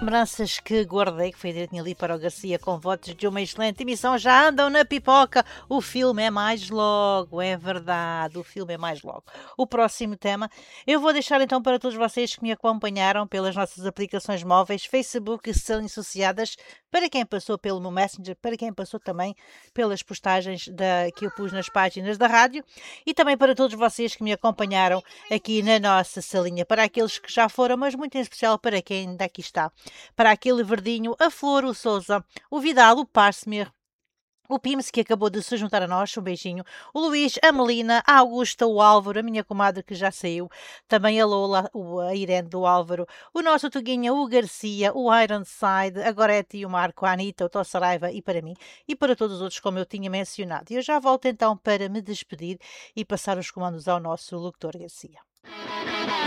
lembranças que guardei, que foi direitinho ali para o Garcia, com votos de uma excelente emissão, já andam na pipoca. O filme é mais logo, é verdade, o filme é mais logo. O próximo tema, eu vou deixar então para todos vocês que me acompanharam pelas nossas aplicações móveis, Facebook e associadas, para quem passou pelo meu Messenger, para quem passou também pelas postagens que eu pus nas páginas da rádio, e também para todos vocês que me acompanharam aqui na nossa salinha, para aqueles que já foram, mas muito em especial para quem ainda aqui está. Para aquele verdinho, a Flor, o Souza, o Vidal, o Parsmer, o Pimes, que acabou de se juntar a nós, um beijinho. O Luís, a Melina, a Augusta, o Álvaro, a minha comadre que já saiu. Também a Lola, a Irene do Álvaro. O nosso Tuguinha, o Garcia, o Ironside, a Gorete, o Marco, a Anitta, o Tó Saraiva e para mim. E para todos os outros, como eu tinha mencionado. E eu já volto então para me despedir e passar os comandos ao nosso locutor Garcia.